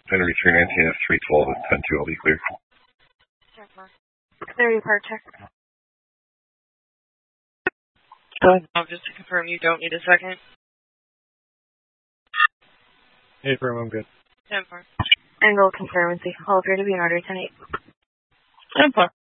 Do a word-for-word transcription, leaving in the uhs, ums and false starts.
Henry three nineteen is three twelve is ten two, I'll be clear. Clear your part check. Go ahead. Oh, just to confirm, you don't need a second. Hey, firm, I'm good. ten four. And roll confirmancy. All appear to be in order, ten eight. ten four.